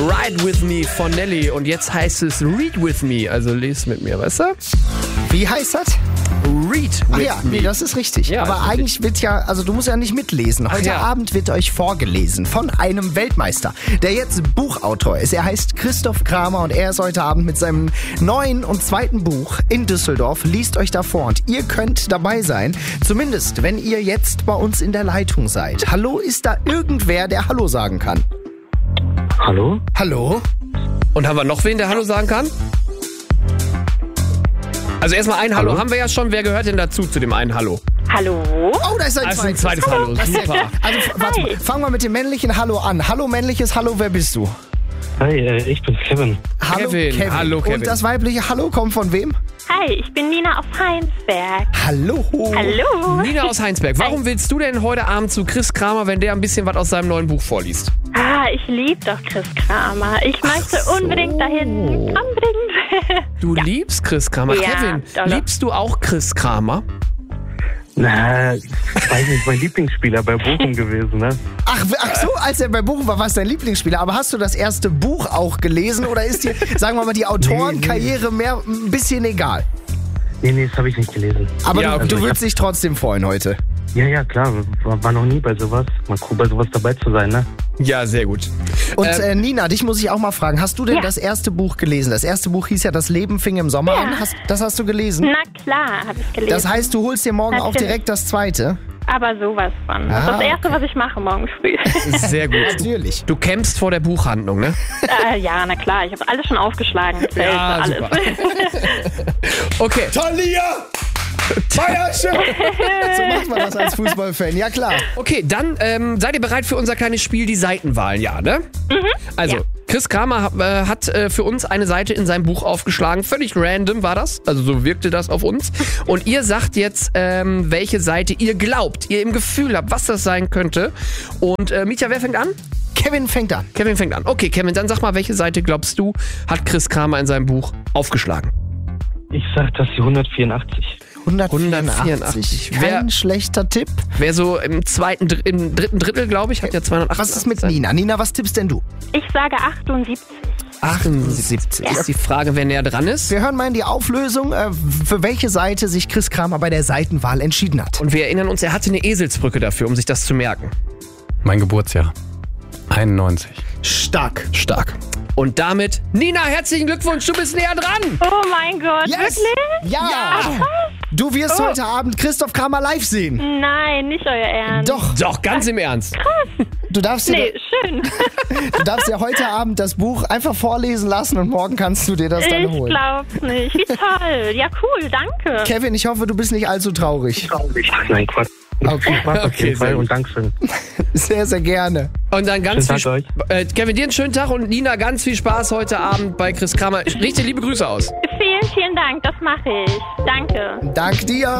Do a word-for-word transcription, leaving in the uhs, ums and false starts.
Ride With Me von Nelly. Und jetzt heißt es Read With Me. Also les mit mir, weißt du? Wie heißt das? Read Ach With ja, Me. nee, das ist richtig. Ja, Aber ist richtig. eigentlich wird ja, also du musst ja nicht mitlesen. Heute ja. Abend wird euch vorgelesen von einem Weltmeister, der jetzt Buchautor ist. Er heißt Christoph Kramer und er ist heute Abend mit seinem neuen und zweiten Buch in Düsseldorf. Liest euch da vor und ihr könnt dabei sein. Zumindest, wenn ihr jetzt bei uns in der Leitung seid. Hallo, ist da irgendwer, der Hallo sagen kann? Hallo? Hallo? Und haben wir noch wen, der Hallo sagen kann? Also erstmal ein Hallo. Hallo? Haben wir ja schon. Wer gehört denn dazu, zu dem einen Hallo? Hallo? Oh, da ist ein Das ist ein zweites. zweites Hallo. Das ist sehr Super. gut. Also f- warte mal, fangen wir mit dem männlichen Hallo an. Hallo männliches Hallo, wer bist du? Hi, äh, ich bin Kevin. Hallo Kevin. Hallo, Kevin. Und das weibliche Hallo kommt von wem? Hi, ich bin Nina aus Heinsberg. Hallo. Hallo? Nina aus Heinsberg. Warum willst du denn heute Abend zu Chris Kramer, wenn der ein bisschen was aus seinem neuen Buch vorliest? Ah, ich liebe doch Chris Kramer. Ich möchte so. unbedingt dahin. Unbedingt. Du liebst Chris Kramer. Ja, Kevin, dolle. liebst du auch Chris Kramer? Na, ich weiß nicht, mein Lieblingsspieler bei Bochum gewesen, ne? Ach, w- ach so, als er bei Bochum war, war es dein Lieblingsspieler. Aber hast du das erste Buch auch gelesen oder ist dir, sagen wir mal, die Autorenkarriere mehr ein bisschen egal? Nee, nee, das habe ich nicht gelesen. Aber Ja, du, okay. du würdest dich trotzdem freuen heute. Ja, ja, klar, war, war noch nie bei sowas. Mal cool, bei sowas dabei zu sein, ne? Ja, sehr gut. Und Ähm, äh, Nina, dich muss ich auch mal fragen, hast du denn Ja. das erste Buch gelesen? Das erste Buch hieß ja Das Leben fing im Sommer Ja. an. Hast, das hast du gelesen? Na klar, habe ich gelesen. Das heißt, du holst dir morgen auch Natürlich. direkt das zweite? Aber sowas von. Das ist Ah, das Erste, was ich mache morgen früh. Sehr gut. Natürlich. Du kämpfst vor der Buchhandlung, ne? äh, ja, na klar, ich habe alles schon aufgeschlagen. Zelt, Ja, alles. super. Okay. Talia! Feierchen! So macht man das als Fußballfan, ja klar. Okay, dann ähm, seid ihr bereit für unser kleines Spiel, die Seitenwahl, ja, ne? Also, ja. Chris Kramer äh, hat äh, für uns eine Seite in seinem Buch aufgeschlagen. Völlig random war das. Also so wirkte das auf uns. Und ihr sagt jetzt, ähm, welche Seite ihr glaubt, ihr im Gefühl habt, was das sein könnte. Und äh, Mietja, wer fängt an? Kevin fängt an. Kevin fängt an. Okay, Kevin, dann sag mal, welche Seite glaubst du, hat Chris Kramer in seinem Buch aufgeschlagen? Ich sag, das ist die hundertvierundachtzig. hundertvierundachtzig. hundertvierundachtzig. Kein Wer- schlechter Tipp. Wäre so im zweiten, Dr- im dritten Drittel, glaube ich, hat ja zweihundertachtzig. Was ist mit Nina? Nina, was tippst denn du? Ich sage achtundsiebzig. achtundsiebzig. Ist die Frage, wer näher dran ist. Wir hören mal in die Auflösung, äh, für welche Seite sich Chris Kramer bei der Seitenwahl entschieden hat. Und wir erinnern uns, er hatte eine Eselsbrücke dafür, um sich das zu merken. Mein Geburtsjahr. einundneunzig. Stark. Stark. Und damit, Nina, herzlichen Glückwunsch, du bist näher dran. Oh mein Gott, Yes. wirklich? Ja! Du wirst Oh. heute Abend Christoph Kramer live sehen. Nein, nicht euer Ernst. Doch, Doch, ganz im Ernst. du darfst, dir, Nee, schön. du darfst dir heute Abend das Buch einfach vorlesen lassen und morgen kannst du dir das dann Ich holen. glaub's nicht. Wie toll. Ja, cool, danke. Kevin, ich hoffe, du bist nicht allzu traurig. Nein, Quatsch. Okay. Viel Spaß auf Okay, jeden sehr Fall gut. und Dankeschön. Sehr, sehr gerne. Und dann ganz Schönen viel Tag Sp- äh, Kevin, dir einen schönen Tag und Nina, ganz viel Spaß heute Abend bei Chris Kramer. Richte liebe Grüße aus. Vielen, vielen Dank, das mache ich. Danke. Dank dir.